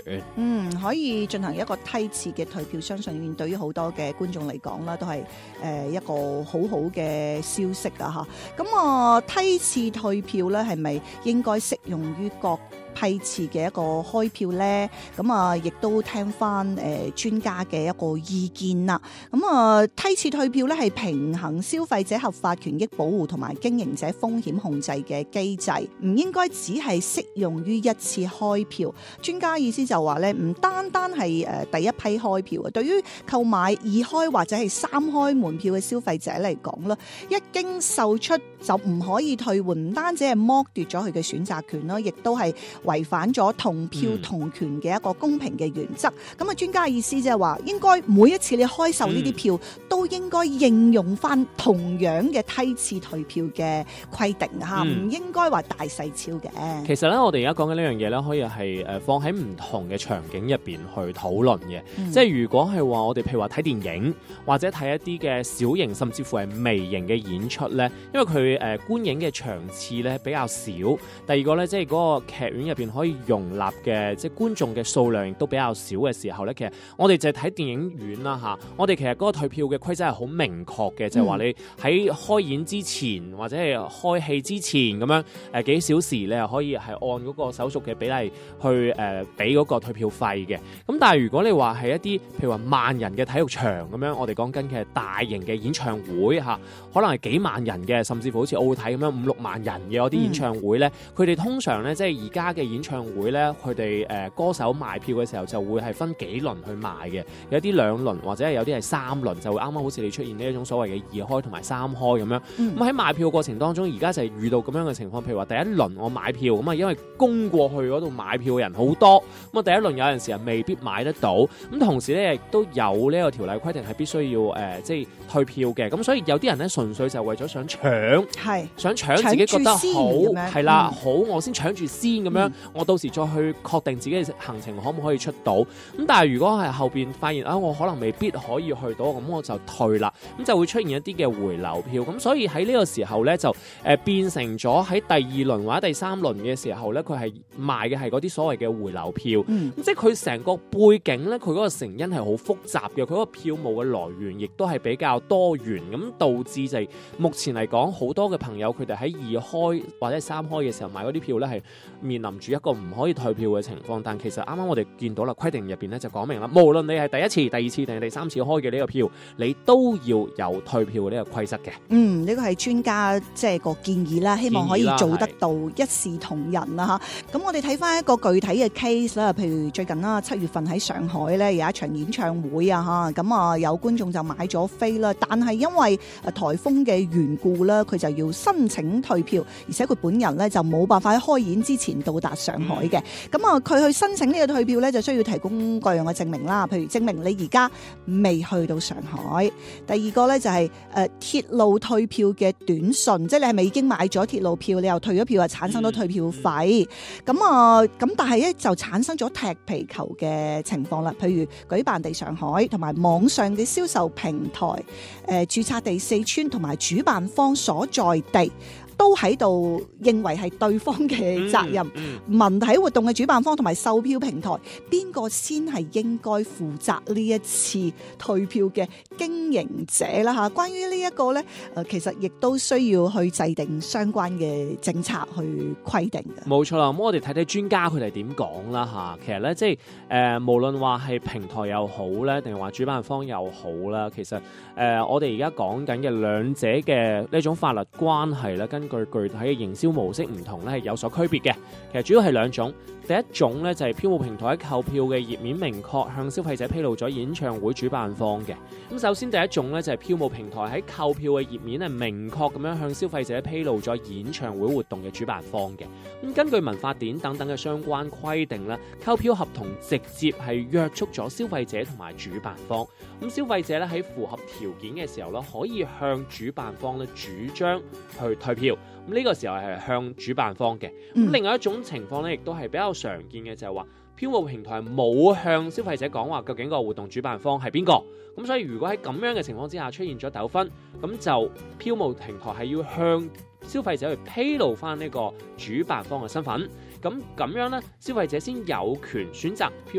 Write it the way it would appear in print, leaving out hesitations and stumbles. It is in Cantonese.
可以進行一個梯次嘅退票，相信對於好多嘅觀眾嚟講啦，都係一個好好嘅消息啊！嚇，咁梯次退票咧，係咪應該適用於各批次嘅一個開票呢？咁亦都聽翻專家嘅一個意見啦。咁梯次退票咧係平衡消費者合法權益保護同埋經營者風險控制嘅機制，唔應該只係適用於一次開票。專家意思就話咧，唔單單係第一批開票啊，對於購買二開或者係三開門票嘅消費者嚟講啦，一經售出就唔可以退換，唔單止係剝奪咗佢嘅選擇權啦，亦都係違反咗同票同權嘅一個公平嘅原則。咁專家意思即係話，應該每一次你開售呢啲票，都應該應用翻同樣嘅梯次退票嘅規定嚇，唔應該話大細超嘅。 其實咧，我哋而家講緊呢樣嘢咧，可以係放喺唔同嘅場景入邊去討論嘅。即係如果係話我哋譬如話睇電影或者睇一啲嘅小型甚至乎係微型嘅演出咧，因為佢觀影嘅場次咧比較少。第二個咧，即係嗰個劇院入邊可以容納嘅即係觀眾嘅數量亦都比較少嘅時候咧，其實我哋就係睇電影院啦嚇，我哋其實嗰個退票嘅規則係好明確嘅，就係話你喺開演之前或者係開戲之前咁樣幾小時，你係可以係按嗰個手續嘅比例去俾嗰個退票費嘅。咁但係如果你話係一啲譬如話萬人嘅體育場咁樣，我哋講緊嘅大型嘅演唱會嚇，可能係幾萬人嘅，甚至乎好似奧體咁樣5-6萬人嘅嗰啲演唱會咧，佢哋通常咧即係而家嘅演唱會咧，佢哋歌手賣票嘅時候就會係分幾輪去賣嘅，有啲2輪或者係有啲係3輪，就會啱啱好似你出現呢一種所謂嘅2開同埋3開咁樣。咁喺賣票過程當中，而家就係遇到咁樣嘅情況，譬如話第一輪我買票咁啊，因為攻過去嗰度買票嘅人好多，咁啊第一輪有陣時未必買得到，咁同時咧亦都有呢個條例規定係必須要即係退票嘅，咁所以有啲人咧純粹就為咗想搶，想搶自己覺得好係啦，好我先搶住先咁樣，我到時再去確定自己嘅行程可唔可以出到。咁但係如果係後邊發現我可能未必可以去到，咁我就退啦，咁就會出現一啲嘅回流票。咁所以喺呢個時候咧就變成咗喺第2輪或者第3輪嘅時候咧，佢係賣嘅係嗰啲所謂嘅回流票。即係佢成個背景咧，佢嗰個成因係好複雜嘅，佢嗰個票務嘅來源亦都係比較多元，咁導致就係目前嚟講好多嘅朋友佢哋喺2開或者3開嘅時候買嗰啲票咧係面臨住一個唔可以退票嘅情況。但其實啱啱我哋見到啦，規定入邊咧就講明啦，無論你係第一次、第二次定係第3次開嘅呢個票，你都要有退票嘅呢個規則嘅。 呢個係專家即係個建議啦，希望可以做得到一視同仁啦嚇。咁我哋睇翻一個具體嘅 case 啦，譬如最近啦7月份喺上海咧有一場演唱會啊嚇，咁有觀眾就買咗飛啦，但係因為颱風嘅緣故啦，佢就要申請退票，而且佢本人咧就冇辦法喺開演之前到達上海嘅。咁佢去申請呢個退票咧，就需要提供各樣嘅證明啦，譬如證明你而家未去到上海。第二個咧就係鐵路退票嘅短信，即係你係咪已經買咗鐵路票，你又退咗票，就產生咗退票費。咁但係咧就產生咗踢皮球嘅情況啦，譬如舉辦地上海同埋網上嘅銷售平台，註冊地四川同埋主辦方所在地，都喺度認為係對方嘅責任。文體活動嘅主辦方同埋售票平台，邊個先係應該負責呢一次退票嘅經營者啦嚇？關於呢一個咧，其實亦都需要去制定相關嘅政策去規定嘅。冇錯啦，咁我哋睇睇專家佢哋點講啦嚇。其實咧，即係無論話係平台又好咧，定係話主辦方又好啦，其實我哋而家講緊嘅兩者嘅呢種法律關係咧，根據具體嘅營銷模式唔同咧，係有所區別嘅。其實主要係2種。第一種咧就係票務平台喺購票嘅頁面明確向消費者披露咗演唱會主辦方嘅。咁首先第一種咧就係票務平台喺購票嘅頁面係明確咁樣向消費者披露咗演唱會活動嘅主辦方嘅。咁根據民法典等等嘅相關規定咧，購票合同直接係約束咗消費者同埋主辦方。咁消費者咧喺符合條件嘅時候咧，可以向主辦方咧主張去退票。咁呢個時候係向主辦方嘅。咁另外一種情況咧，亦都係比較常見嘅，就係話票務平台冇向消費者講話究竟個活動主辦方係邊個。咁所以如果喺咁樣嘅情況之下出現咗糾紛，咁就票務平台係要向消費者去披露翻呢個主辦方嘅身份。咁樣咧，消費者先有權選擇票